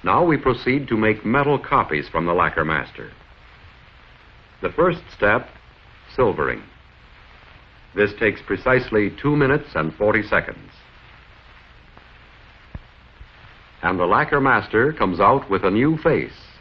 Now we proceed to make metal copies from the lacquer master. The first step, silvering. This takes precisely 2 minutes and 40 seconds. And the lacquer master comes out with a new face.